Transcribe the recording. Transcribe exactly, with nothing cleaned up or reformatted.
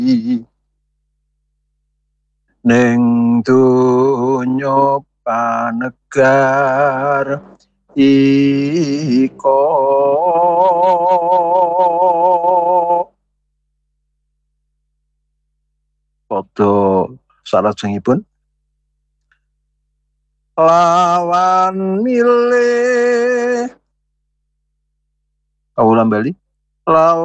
Ning donya panegar ika padha salajengipun lawan milih kawula bali lawan